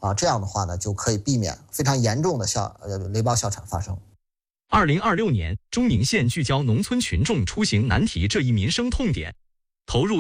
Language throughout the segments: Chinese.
这样的话呢，就可以避免非常严重的雷暴校产发生。 2026年，中宁县聚焦农村群众出行难题这一民生痛点，投入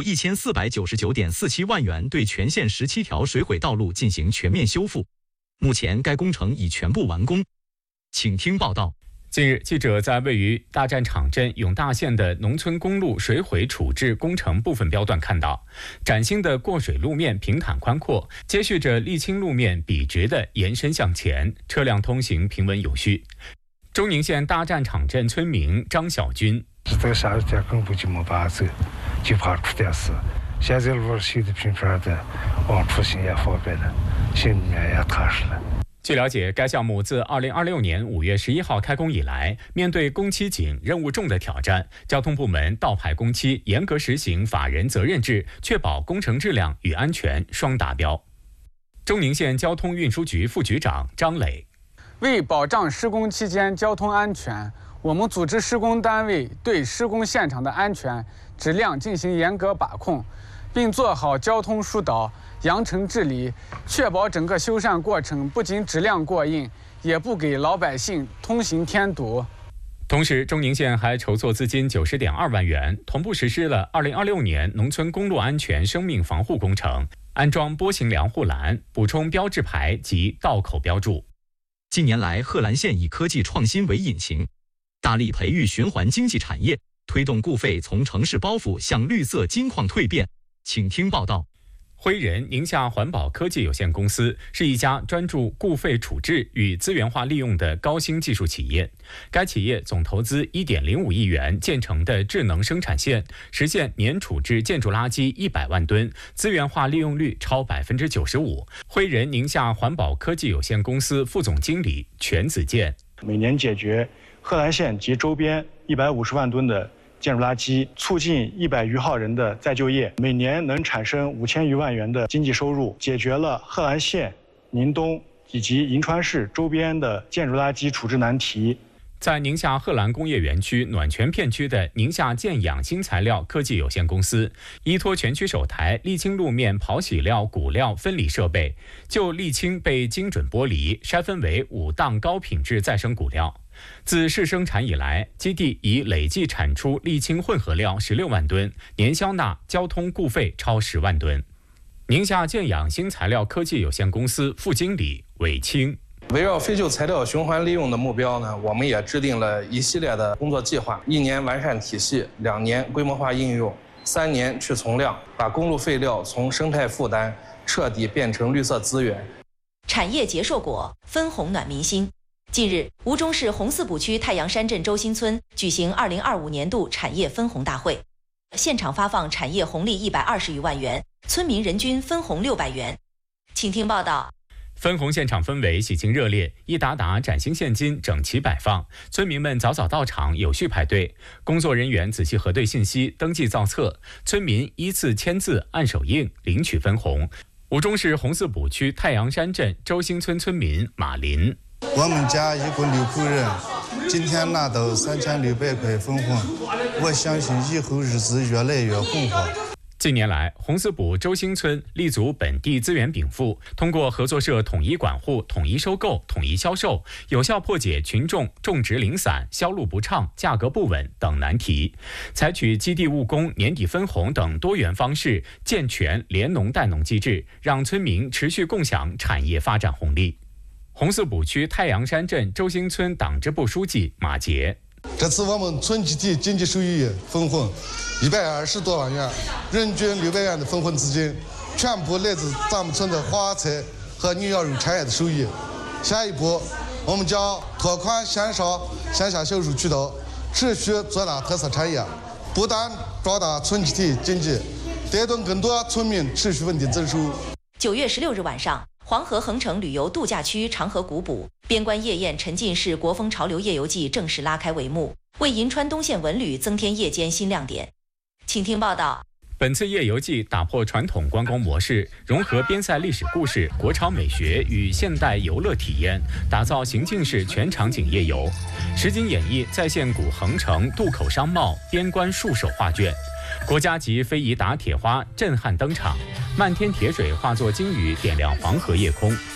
1499.47万元对全县17条水毁道路进行全面修复。目前该工程已全部完工。请听报道。 近日，记者在位于大战场镇永大县的农村公路水毁处置工程部分标段看到，崭新的过水路面平坦宽阔，接续着沥青路面笔直地延伸向前，车辆通行平稳有序。中宁县大战场镇村民张小军： 这个下雨天根本就没办法走，就怕出点事。现在路修得平平的，往出行也方便了，心里面也踏实了。 据了解，该项目自2026年5月11号开工以来，面对工期紧、任务重的挑战，交通部门倒排工期，严格实行法人责任制，确保工程质量与安全双达标。中宁县交通运输局副局长张磊： 为保障施工期间交通安全，我们组织施工单位对施工现场的安全、质量进行严格把控，并做好交通疏导、扬尘治理，确保整个修缮过程不仅质量过硬，也不给老百姓通行添堵。 同时，中宁县还筹措资金90.2万元，同步实施了2026年农村公路安全生命防护工程，安装波形梁护栏，补充标志牌及道口标注。 近年来，贺兰县以科技创新为引擎，大力培育循环经济产业，推动固废从城市包袱向绿色金矿蜕变。请听报道。 辉人宁夏环保科技有限公司是一家专注固废处置与资源化利用的高新技术企业。该企业总投资1.05亿元建成的智能生产线，实现年处置建筑垃圾100万吨，资源化利用率超95%。辉人宁夏环保科技有限公司副总经理全子健： 每年解决贺兰县及周边150万吨的建筑垃圾，促进100余号人的再就业，每年能产生5000余万元的经济收入，解决了贺兰县、宁东以及银川市周边的建筑垃圾处置难题。 在宁夏贺兰工业园区暖泉片区的宁夏建氧新材料科技有限公司，依托全区首台沥青路面刨洗料骨料分离设备，就沥青被精准剥离，筛分为5档高品质再生骨料。自试生产以来，基地已累计产出沥青混合料16万吨，年消纳交通固废超10万吨。宁夏建氧新材料科技有限公司副经理韦清： 围绕废旧材料循环利用的目标呢，我们也制定了一系列的工作计划：1年完善体系，2年规模化应用，3年去从量，把公路废料从生态负担彻底变成绿色资源。 产业结硕果，分红暖民心。近日，吴忠市红四堡区太阳山镇周新村举行2025年度产业分红大会，现场发放产业红利120余万元，村民人均分红600元。请听报道。 分红现场氛围喜庆热烈，一沓沓崭新现金整齐摆放，村民们早早到场，有序排队。工作人员仔细核对信息，登记造册，村民依次签字、按手印领取分红。吴忠市红四堡区太阳山镇周新村村民马林： 我们家一共6口人，今天拿到3600块分红，我相信以后日子越来越红火。 近年来，红四堡周新村立足本地资源禀赋，通过合作社统一管护、统一收购、统一销售，有效破解群众种植零散、销路不畅、价格不稳等难题，采取基地务工、年底分红等多元方式，健全联农带农机制，让村民持续共享产业发展红利。红四堡区太阳山镇周新村党支部书记马杰： 这次我们村集体经济收益分红120多万元，人均600元的分红资金，全部来自咱们村的花菜和牛羊肉产业的收益。下一步，我们将拓宽线上线下销售渠道，持续做大特色产业，不但壮大村集体经济，带动更多村民持续稳定增收。 9月16日晚上，黄河横城旅游度假区长河古堡边关夜宴沉浸式国风潮流夜游季正式拉开帷幕，为银川东线文旅增添夜间新亮点。请听报道。 本次夜游季打破传统观光模式，融合边塞历史故事、国潮美学与现代游乐体验，打造行进式全场景夜游。实景演绎再现古横城渡口商贸边关戍守画卷，国家级非遗打铁花震撼登场，漫天铁水化作金雨点亮黄河夜空。